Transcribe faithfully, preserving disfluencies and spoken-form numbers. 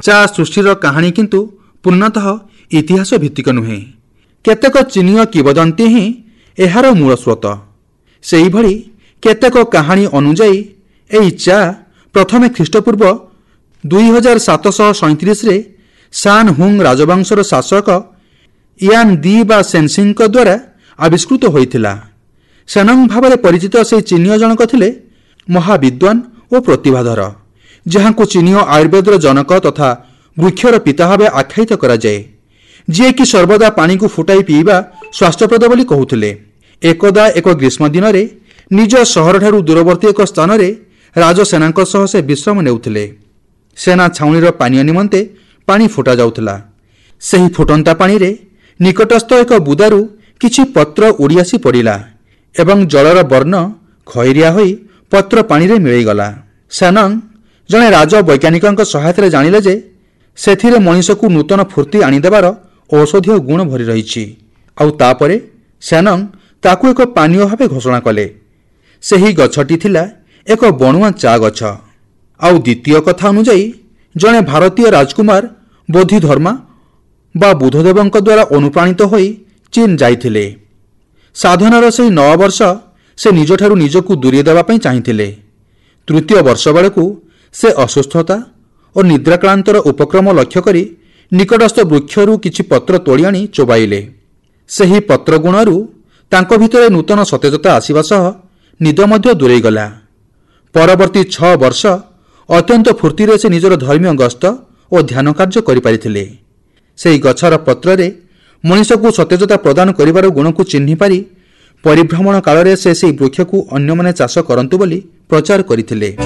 चा सृष्टिर कहानी किंतु पूर्णतः इतिहास भित्तिक नुहे। केतेक चीनीय किंवदंती ही एहार मूल स्रोत। सेही भली केतेक कहानी अनुजाई एही चा प्रथमे ख्रीष्टपूर्व दुई हजार सातश सैंतीस रे सान हुंग राजवंशर शासक यान दी बा सेनसिंग द्वारा आविष्कृत होइथिला। सेनंग भाव परिचित से चीनीय जनक थिले महाविद्वान और प्रतिभाधर, जहां चीनीय आयुर्वेदर जनक तथा वृक्षर पिता भाव आख्यायित करा जाए, जी कि सर्वदा पानी को फुटाई पीवा स्वास्थ्यप्रद बोली कहूथिले। एकदा एक ग्रीष्म दिन में निज सहर ठारू दूरवर्ती एक स्थान में राजसेनांक सह से विश्राम नेउथिले। सेना छाउणीर पानी निमंते पानी फुटा जाउथिला। सही फुटंता पानी रे निकटस्थ एक बुदारू किछि पत्र उड़ी आसी पड़िला एवं जलर वर्ण खैरिया होई पत्र पानी रे मिलई गला। सेनंग जने राज वैज्ञानिक सहायता जानिले जे सेथिरे मनीष को नूतन फूर्ति आनीदेवार औषधीय गुण भरी रही। आउ तापरे सेनंग ताकू एक पानीय भाव घोषणा कले। सेही गछटी थिला एक बणुआ चा गछ। आउ द्वितीय कथा अनुजाई जने भारतीय राजकुमार बोधिधर्मा बा बुद्धदेव द्वारा अनुप्राणित होई चीन जाइथिले। साधनार से नौ वर्ष से निज ठारू निजकू दूरी देवा पई चाहिथिले। तृतीय वर्ष बेलू से असुस्थता और निद्राक्रांतर उपक्रम लक्ष्य करी निकटस्थ वृक्षरू किछि पत्र तोड़ी आनी चोबाइले। सेही पत्र गुणरू तांको भितरे नूतन सतेजता आसिबा सह निद मध्य दूरेई गला। परवर्ती छ वर्ष अत्यंत फूर्ति से निजर धर्मीय गस्त और ध्यान कार्य करि पारिथिले। सेही गछर पत्रे मनीष को सतेजता प्रदान करिवार गुण को चिन्हि पारि परिभ्रमण काल से सेही वृक्ष को अन्य माने चाष करंतु बोली प्रचार करथिले।